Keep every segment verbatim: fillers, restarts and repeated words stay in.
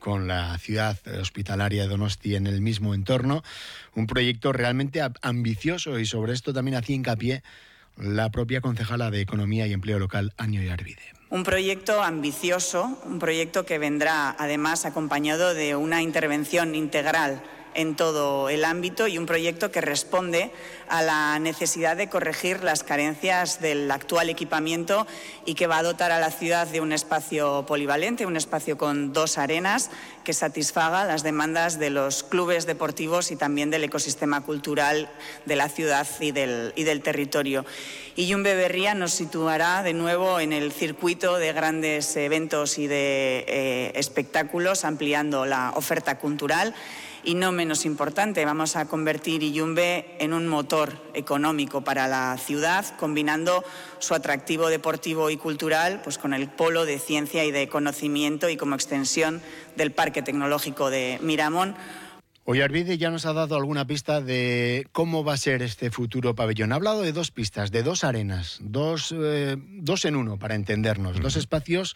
con la ciudad hospitalaria de Donosti en el mismo entorno. Un proyecto realmente ambicioso, y sobre esto también hacía hincapié la propia concejala de Economía y Empleo Local, Año Yarvide. Un proyecto ambicioso, un proyecto que vendrá además acompañado de una intervención integral en todo el ámbito, y un proyecto que responde a la necesidad de corregir las carencias del actual equipamiento y que va a dotar a la ciudad de un espacio polivalente, un espacio con dos arenas que satisfaga las demandas de los clubes deportivos y también del ecosistema cultural de la ciudad y del, y del territorio. Iyumbe Berria nos situará de nuevo en el circuito de grandes eventos y de eh, espectáculos, ampliando la oferta cultural. Y no menos importante, vamos a convertir Iyumbe en un motor económico para la ciudad, combinando su atractivo deportivo y cultural pues, con el polo de ciencia y de conocimiento, y como extensión del Parque Tecnológico de Miramón. Oyarbide ya nos ha dado alguna pista de cómo va a ser este futuro pabellón. Ha hablado de dos pistas, de dos arenas, dos, eh, dos en uno, para entendernos, uh-huh. dos espacios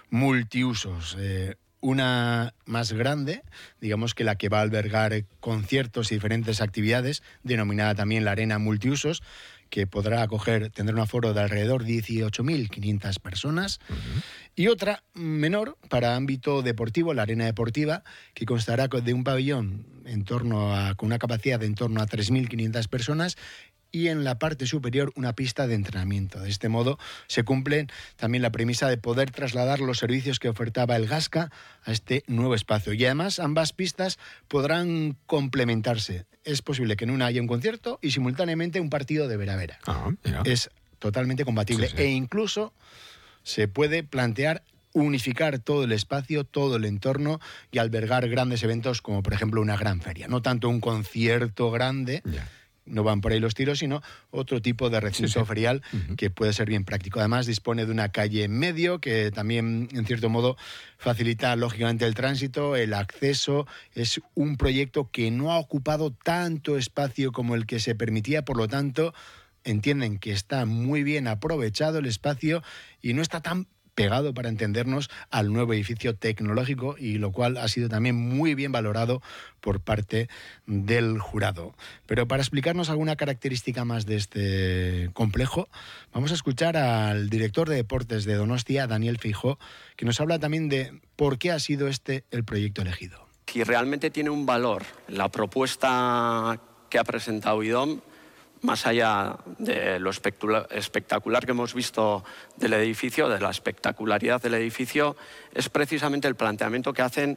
multiusos. Eh, Una más grande, digamos que la que va a albergar conciertos y diferentes actividades, denominada también la Arena Multiusos, que podrá acoger, tendrá un aforo de alrededor de dieciocho mil quinientas personas. Uh-huh. Y otra menor para ámbito deportivo, la Arena Deportiva, que constará de un pabellón en torno a, con una capacidad de en torno a tres mil quinientas personas, y en la parte superior una pista de entrenamiento. De este modo se cumple también la premisa de poder trasladar los servicios que ofertaba el Gasca a este nuevo espacio. Y además ambas pistas podrán complementarse. Es posible que en una haya un concierto y simultáneamente un partido de vera-vera. Ah, es totalmente compatible. Sí, sí. E incluso se puede plantear unificar todo el espacio, todo el entorno, y albergar grandes eventos como por ejemplo una gran feria. No tanto un concierto grande, yeah. No van por ahí los tiros, sino otro tipo de recinto sí, sí. ferial uh-huh. que puede ser bien práctico. Además, dispone de una calle en medio que también, en cierto modo, facilita lógicamente el tránsito, el acceso. Es un proyecto que no ha ocupado tanto espacio como el que se permitía, por lo tanto, entienden que está muy bien aprovechado el espacio y no está tan pegado, para entendernos, al nuevo edificio tecnológico, y lo cual ha sido también muy bien valorado por parte del jurado. Pero para explicarnos alguna característica más de este complejo, vamos a escuchar al director de deportes de Donostia, Daniel Feijó, que nos habla también de por qué ha sido este el proyecto elegido. Si realmente tiene un valor la propuesta que ha presentado IDOM, más allá de lo espectacular que hemos visto del edificio, de la espectacularidad del edificio, es precisamente el planteamiento que hacen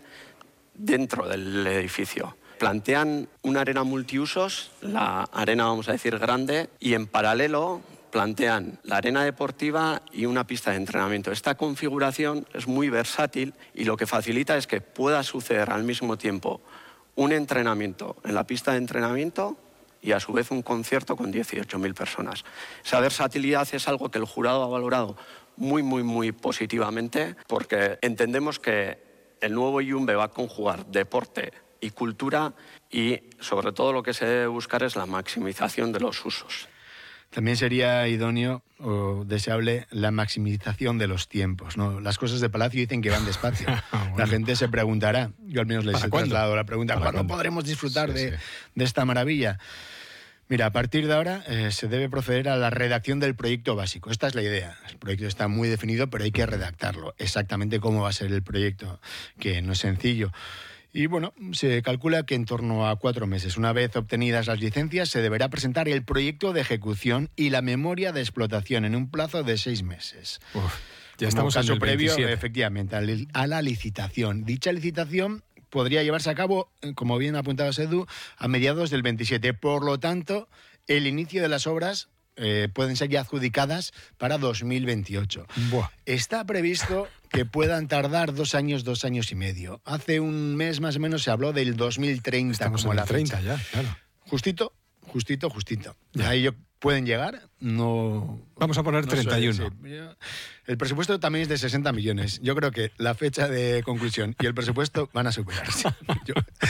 dentro del edificio. Plantean una arena multiusos, la arena, vamos a decir, grande, y en paralelo plantean la arena deportiva y una pista de entrenamiento. Esta configuración es muy versátil y lo que facilita es que pueda suceder al mismo tiempo un entrenamiento en la pista de entrenamiento y a su vez un concierto con dieciocho mil personas. Esa versatilidad es algo que el jurado ha valorado muy, muy, muy positivamente, porque entendemos que el nuevo Iyumbe va a conjugar deporte y cultura, y sobre todo lo que se debe buscar es la maximización de los usos. También sería idóneo o deseable la maximización de los tiempos, ¿no? Las cosas de Palacio dicen que van despacio. Bueno. La gente se preguntará, yo al menos les he trasladado la pregunta, ¿cuándo cuándo? podremos disfrutar sí, de, sí. de esta maravilla? Mira, a partir de ahora eh, se debe proceder a la redacción del proyecto básico. Esta es la idea. El proyecto está muy definido, pero hay que redactarlo. Exactamente cómo va a ser el proyecto, que no es sencillo. Y bueno, se calcula que en torno a cuatro meses, una vez obtenidas las licencias, se deberá presentar el proyecto de ejecución y la memoria de explotación en un plazo de seis meses. Uf, ya estamos Como caso en el previo, veintisiete. Efectivamente, a la licitación. Dicha licitación podría llevarse a cabo, como bien ha apuntado Sedu, a mediados del veintisiete. Por lo tanto, el inicio de las obras eh, pueden ser ya adjudicadas para dos mil veintiocho. Buah. Está previsto que puedan tardar dos años, dos años y medio. Hace un mes más o menos se habló del dos mil treinta. Estamos como en la el treinta fecha. ya, claro. Justito, justito, justito. Ya. Ahí yo- pueden llegar, no... Vamos a poner no treinta y uno. sé, sí. Yo- El presupuesto también es de sesenta millones. Yo creo que la fecha de conclusión y el presupuesto van a superarse. Yo-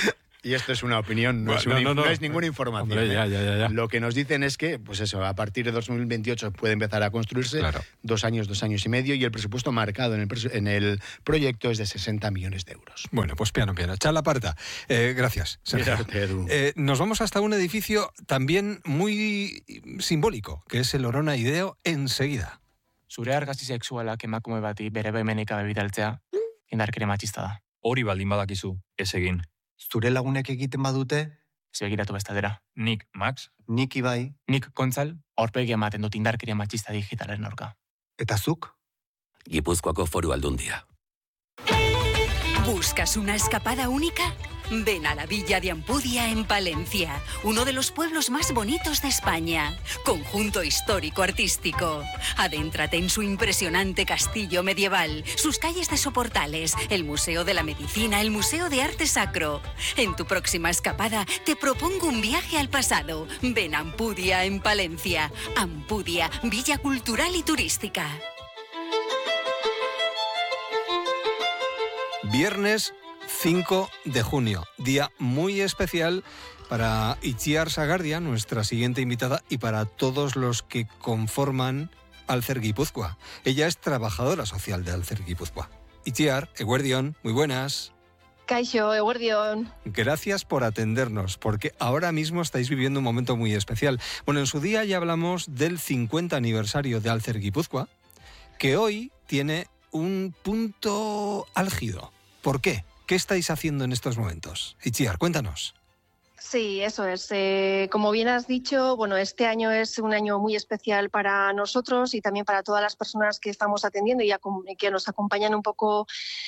Y esto es una opinión, no, bueno, es, una, no, no, no. no es ninguna información. Hombre, ya, ya, ya, ya. Lo que nos dicen es que, pues eso, a partir de dos mil veintiocho puede empezar a construirse, claro. dos años, dos años y medio, y el presupuesto marcado en el, presu- en el proyecto es de sesenta millones de euros. Bueno, pues piano, piano. Charla parta. Eh, gracias, Sergio. Eh, nos vamos hasta un edificio también muy simbólico, que es el Orona Ideo, enseguida. Zure argazki sexualak emakume bati bere baimenik gabe bidaltzea indarkeria matxista da. Hori baldin badakizu, ez egin. Zure lagunek egiten badute? Ez begiratu bestadera. Nik, Max? Nik Ibai. Nik, Kontzal, aurpegi ematen dut indarkeria matxista digitalen aurka. Eta zuk? Gipuzkoako Foru Aldundia. ¿Buscas una escapada única? Ven a la Villa de Ampudia en Palencia, uno de los pueblos más bonitos de España. Conjunto histórico-artístico. Adéntrate en su impresionante castillo medieval, sus calles de soportales, el Museo de la Medicina, el Museo de Arte Sacro. En tu próxima escapada te propongo un viaje al pasado. Ven a Ampudia en Palencia. Ampudia, Villa Cultural y Turística. Viernes cinco de junio, día muy especial para Itziar Sagardia, nuestra siguiente invitada, y para todos los que conforman Alcer Guipúzcoa. Ella es trabajadora social de Alcer Guipúzcoa. Itziar, eguerdión, muy buenas. Kaixo, eguerdión. Gracias por atendernos, porque ahora mismo estáis viviendo un momento muy especial. Bueno, en su día ya hablamos del cincuenta aniversario de Alcer Guipúzcoa, que hoy tiene un punto álgido. ¿Por qué? ¿Qué estáis haciendo en estos momentos? Itziar, cuéntanos. Sí, eso es. Eh, como bien has dicho, bueno, este año es un año muy especial para nosotros y también para todas las personas que estamos atendiendo y a, que nos acompañan un poco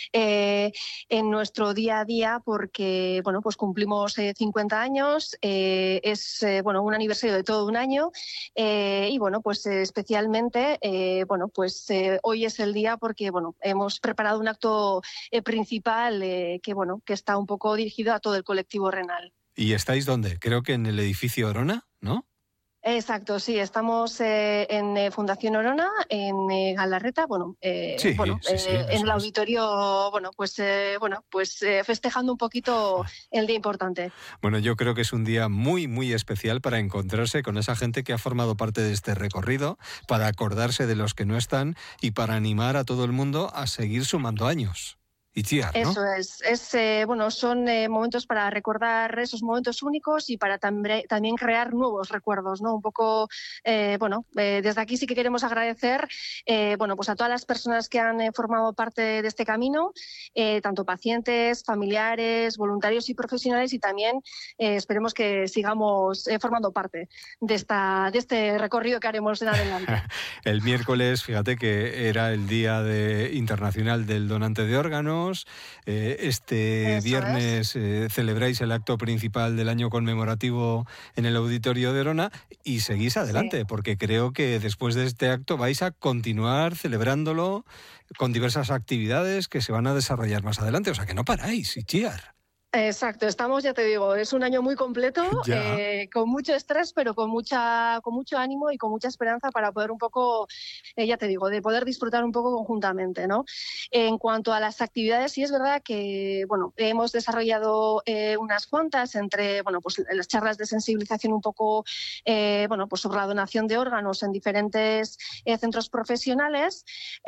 eh, en nuestro día a día, porque bueno, pues cumplimos eh, cincuenta años, eh, es eh, bueno, un aniversario de todo un año eh, y bueno, pues eh, especialmente eh, bueno, pues eh, hoy es el día porque bueno, hemos preparado un acto eh, principal eh, que bueno, que está un poco dirigido a todo el colectivo renal. ¿Y estáis dónde? Creo que en el edificio Orona, ¿no? Exacto, sí, estamos eh, en eh, Fundación Orona, en eh, Galarreta, bueno, eh, sí, bueno sí, sí, eh, en el auditorio, bueno, pues eh, bueno, pues eh, festejando un poquito el día importante. Bueno, yo creo que es un día muy, muy especial para encontrarse con esa gente que ha formado parte de este recorrido, para acordarse de los que no están y para animar a todo el mundo a seguir sumando años. Itziar, ¿no? Eso es, es eh, bueno, son eh, momentos para recordar esos momentos únicos y para también, también crear nuevos recuerdos, ¿no? Un poco, eh, bueno, eh, desde aquí sí que queremos agradecer, eh, bueno, pues a todas las personas que han eh, formado parte de este camino, eh, tanto pacientes, familiares, voluntarios y profesionales, y también eh, esperemos que sigamos eh, formando parte de esta, de este recorrido que haremos en adelante. El miércoles, fíjate que era el Día de, Internacional del Donante de Órganos. Eh, este Eso viernes eh, celebráis el acto principal del año conmemorativo en el Auditorio de Orona y seguís adelante, sí. Porque creo que después de este acto vais a continuar celebrándolo con diversas actividades que se van a desarrollar más adelante. O sea, que no paráis, Itziar. Exacto, estamos, ya te digo, es un año muy completo, eh, con mucho estrés, pero con mucha, con mucho ánimo y con mucha esperanza para poder un poco, eh, ya te digo, de poder disfrutar un poco conjuntamente, ¿no? En cuanto a las actividades, sí es verdad que, bueno, hemos desarrollado eh, unas cuantas entre, bueno, pues las charlas de sensibilización un poco, eh, bueno, pues sobre la donación de órganos en diferentes eh, centros profesionales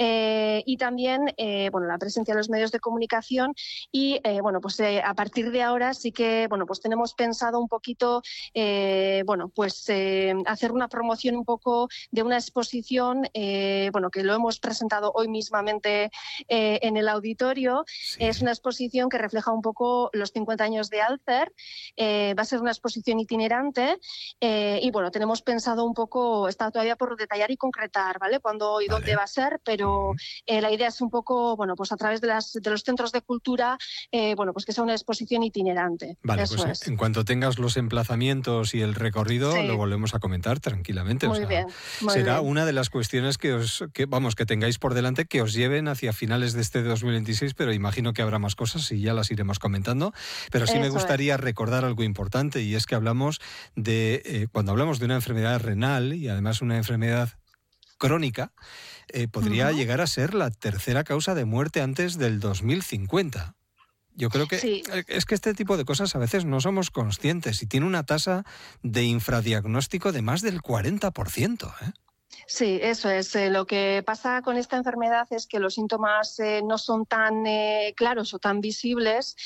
eh, y también, eh, bueno, la presencia de los medios de comunicación y, eh, bueno, pues eh, a partir de ahora sí que, bueno, pues tenemos pensado un poquito, eh, bueno, pues eh, hacer una promoción un poco de una exposición, eh, bueno, que lo hemos presentado hoy mismamente eh, en el auditorio. Sí. Es una exposición que refleja un poco los cincuenta años de Alcer. Eh, va a ser una exposición itinerante eh, y, bueno, tenemos pensado un poco, está todavía por detallar y concretar, ¿vale? Cuándo y vale. dónde va a ser, pero eh, la idea es un poco, bueno, pues a través de, las, de los centros de cultura, eh, bueno, pues que sea una exposición itinerante. Vale, Eso pues es. En cuanto tengas los emplazamientos y el recorrido, sí. Lo volvemos a comentar tranquilamente. Muy o sea, bien. Muy será bien. Una de las cuestiones que os, que, vamos, que tengáis por delante, que os lleven hacia finales de este dos mil veintiséis, pero imagino que habrá más cosas y ya las iremos comentando. Pero sí Eso me gustaría es. recordar algo importante, y es que hablamos de, eh, cuando hablamos de una enfermedad renal y además una enfermedad crónica, eh, podría uh-huh. llegar a ser la tercera causa de muerte antes del dos mil cincuenta. Yo creo que Sí. es que este tipo de cosas a veces no somos conscientes y tiene una tasa de infradiagnóstico de más del cuarenta por ciento, ¿eh? Sí, eso es. Eh, lo que pasa con esta enfermedad es que los síntomas eh, no son tan eh, claros o tan visibles